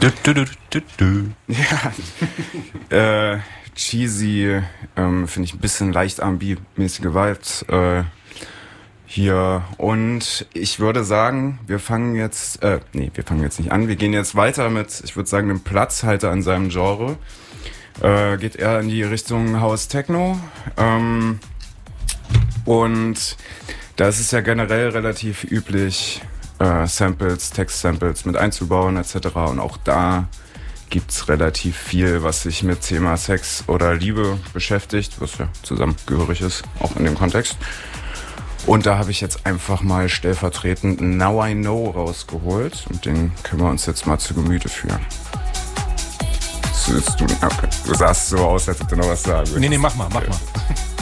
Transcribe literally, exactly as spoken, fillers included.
Du, du, du, du, du. Ja. äh, cheesy, ähm, finde ich ein bisschen leicht R and B-mäßige Vibes äh, hier. Und ich würde sagen, wir fangen jetzt, äh, nee, wir fangen jetzt nicht an. Wir gehen jetzt weiter mit, ich würde sagen, einem Platzhalter an seinem Genre. Äh, geht eher in die Richtung House Techno. Ähm, und da ist es ja generell relativ üblich, äh, Samples, Text-Samples mit einzubauen et cetera. Und auch da gibt's relativ viel, was sich mit Thema Sex oder Liebe beschäftigt, was ja zusammengehörig ist, auch in dem Kontext. Und da habe ich jetzt einfach mal stellvertretend Now I Know rausgeholt und den können wir uns jetzt mal zu Gemüte führen. Du, okay. Du sahst so aus, als ob du noch was sagen würdest. Nee, nee, mach mal, mach okay. mal.